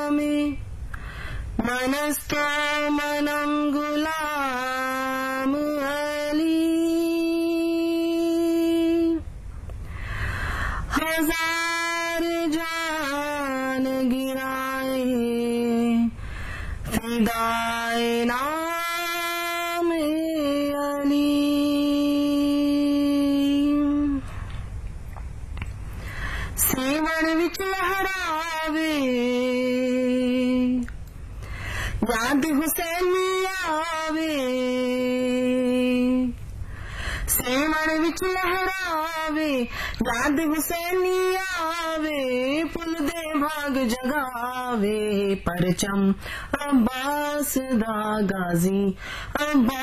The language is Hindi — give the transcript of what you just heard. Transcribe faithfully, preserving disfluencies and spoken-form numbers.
में मनस्तो मनम गुलाम अली। हजार जान गिराए फिदाए नाम अली। सीवन विच लहरावे याद हुसैनी आवे। सीवन विच लहरावे याद हुसैनी आवे। पुल दे भाग जगावे परचम अब्बास दा गाजी। अब्बास